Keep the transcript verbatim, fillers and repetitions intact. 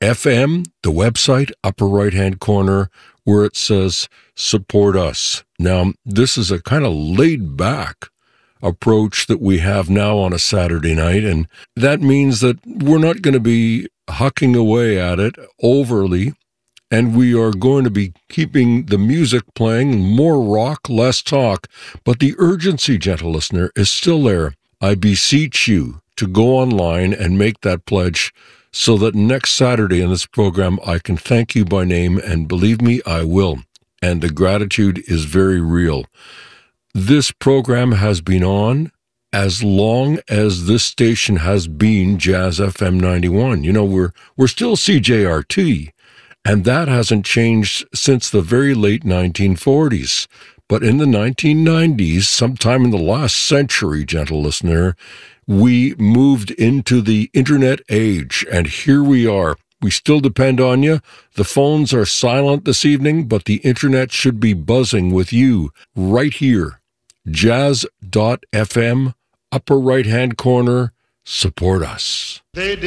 F M, the website, upper right-hand corner, where it says support us. Now, this is a kind of laid-back approach that we have now on a Saturday night, and that means that we're not going to be hucking away at it overly, and we are going to be keeping the music playing, more rock, less talk, but the urgency, gentle listener, is still there. I beseech you to go online and make that pledge so that next Saturday in this program I can thank you by name, and believe me, I will. And the gratitude is very real. This program has been on as long as this station has been Jazz F M ninety-one. You know, we're we're still C J R T, and that hasn't changed since the very late nineteen forties. But in the nineteen nineties, sometime in the last century, gentle listener, we moved into the internet age, and here we are. We still depend on you. The phones are silent this evening, but the internet should be buzzing with you right here. Jazz dot F M, upper right-hand corner, support us. They